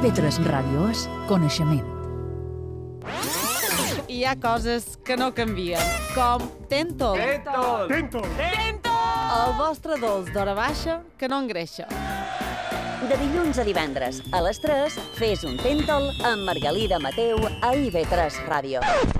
IB3 Ràdio és coneixement. Hi ha coses que no canvien, com Tentol. Tentol! El vostre dolç d'hora baixa que no engreixa. De dilluns a divendres, a les 3, fes un Tentol amb Margalida Mateu a IB3 Ràdio.